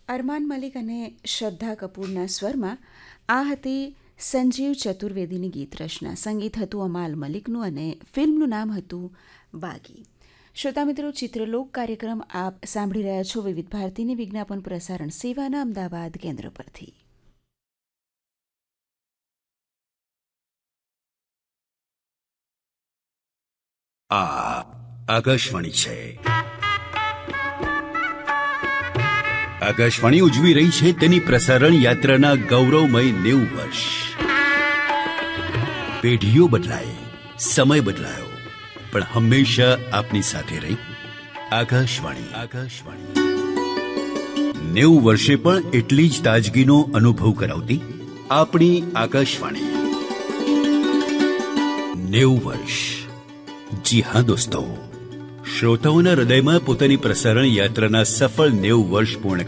અરમાન મલિક અને શ્રદ્ધા કપૂરના સ્વરમાં આ હતી સંજીવ ચતુર્વેદીની ગીત રચના. સંગીત હતું અમાલ મલિકનું અને ફિલ્મનું નામ હતું બાગી. શ્રોતા મિત્રો, ચિત્રલોક કાર્યક્રમ આપ સાંભળી રહ્યા છો વિવિધ ભારતીની વિજ્ઞાપન પ્રસારણ સેવાના અમદાવાદ કેન્દ્ર પરથી. આ આકાશવાણી છે. આકાશવાણી ઉજવી રહી છે તેની પ્રસારણ યાત્રાના ગૌરવમય 90 વર્ષ. પેઢીઓ બદલાય, સમય બદલાયો, પણ હંમેશા આપની સાથે રહી આકાશવાણી. 90 વર્ષે પણ એટલી જ તાજગીનો અનુભવ કરાવતી આપણી આકાશવાણી. 90 વર્ષ. જી હા દોસ્તો, શ્રોતાઓના હૃદયમાં પોતાની પ્રસારણ યાત્રાના સફળ 90 વર્ષ પૂર્ણ